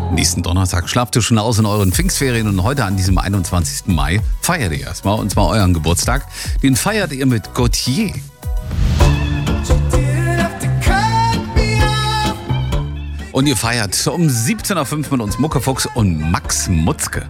Nächsten Donnerstag schlaft ihr schon aus in euren Pfingstferien und heute an diesem 21. Mai feiert ihr erstmal, und zwar euren Geburtstag. Den feiert ihr mit Gautier. Und ihr feiert um 17.05 Uhr mit uns Muckefuchs und Max Mutzke.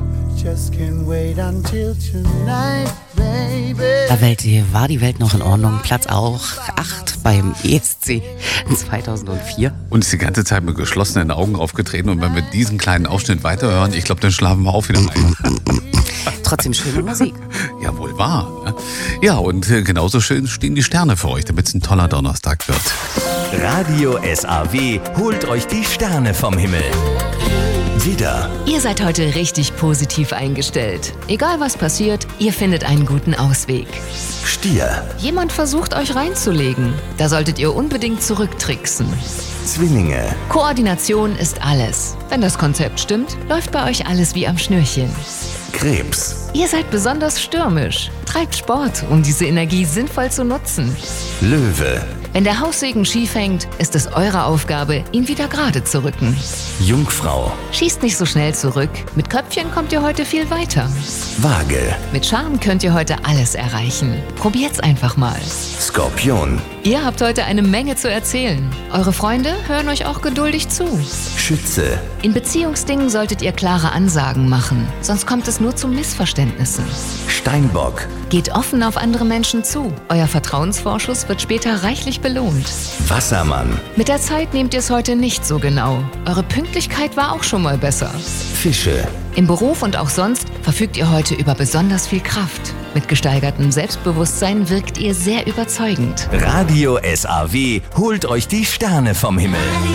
War die Welt noch in Ordnung? Platz auch 8 beim ESC 2004. Und ist die ganze Zeit mit geschlossenen Augen aufgetreten. Und wenn wir diesen kleinen Ausschnitt weiterhören, ich glaube, dann schlafen wir auch wieder ein. Trotzdem schöne Musik. Ja, wohl wahr. Ja, und genauso schön stehen die Sterne für euch, damit es ein toller Donnerstag wird. Radio SAW holt euch die Sterne vom Himmel. Widder, Ihr seid heute richtig positiv eingestellt. Egal was passiert, ihr findet einen guten Ausweg. Stier, Jemand versucht euch reinzulegen. Da solltet ihr unbedingt zurücktricksen. Zwillinge, Koordination ist alles. Wenn das Konzept stimmt, läuft bei euch alles wie am Schnürchen. Krebs, Ihr seid besonders stürmisch. Treibt Sport, um diese Energie sinnvoll zu nutzen. Löwe, Wenn der Haussegen schief hängt, ist es eure Aufgabe, ihn wieder gerade zu rücken. Jungfrau, Schießt nicht so schnell zurück. Mit Köpfchen kommt ihr heute viel weiter. Waage, Mit Charme könnt ihr heute alles erreichen. Probiert's einfach mal. Skorpion, Ihr habt heute eine Menge zu erzählen. Eure Freunde hören euch auch geduldig zu. Schütze, In Beziehungsdingen solltet ihr klare Ansagen machen, sonst kommt es nur zu Missverständnissen. Steinbock, Geht offen auf andere Menschen zu. Euer Vertrauensvorschuss wird später reichlich belohnt. Wassermann, Mit der Zeit nehmt ihr es heute nicht so genau. Eure Pünktlichkeit war auch schon mal besser. Fische, Im Beruf und auch sonst verfügt ihr heute über besonders viel Kraft. Mit gesteigertem Selbstbewusstsein wirkt ihr sehr überzeugend. Radio SAW holt euch die Sterne vom Himmel.